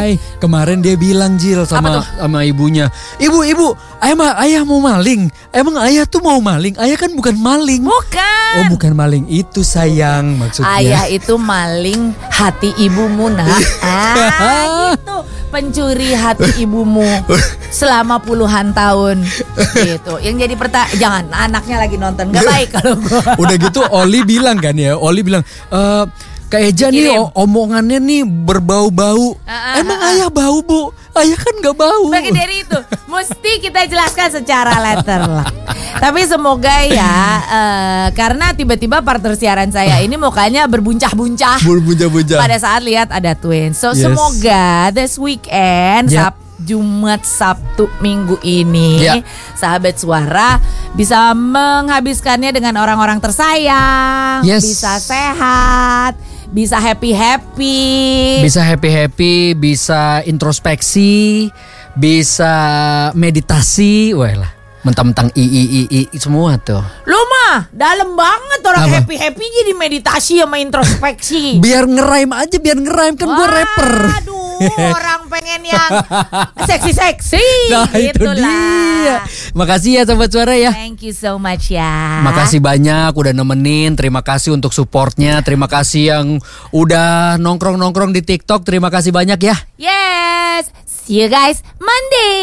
Hai. Kemarin dia bilang Jil sama ibunya. Ibu, ayah mau maling. Emang ayah tuh mau maling? Ayah kan bukan maling. Bukan. Oh, bukan maling. Itu sayang maksudnya. Ayah itu maling hati ibumu, nak. Gitu. Pencuri hati ibumu selama puluhan tahun. Gitu. Yang jadi jangan anaknya lagi nonton, gak baik kalau gua. Udah gitu Oli bilang kan ya. Oli bilang Kak Eja nih omongannya nih berbau-bau. Emang ayah bau, Bu? Ayah kan gak bau. Bagi dari itu mesti kita jelaskan secara letter lah. Tapi semoga ya karena tiba-tiba partner siaran saya ini mukanya berbuncah-buncah pada saat lihat ada twins. So semoga this weekend Jumat, Sabtu, Minggu ini sahabat suara bisa menghabiskannya dengan orang-orang tersayang, bisa sehat, bisa happy, bisa introspeksi, bisa meditasi, wah lah. Mentang-mentang i semua tuh. Lu mah dalam banget orang happy jadi meditasi sama introspeksi. Biar ngeraim kan gue rapper. Aduh, orang pengen yang seksi-seksi. Nah, itu dia. Makasih ya Sobat Suara ya. Thank you so much ya. Makasih banyak udah nemenin. Terima kasih untuk supportnya. Terima kasih yang udah nongkrong di TikTok. Terima kasih banyak ya. Yes. See you guys Monday.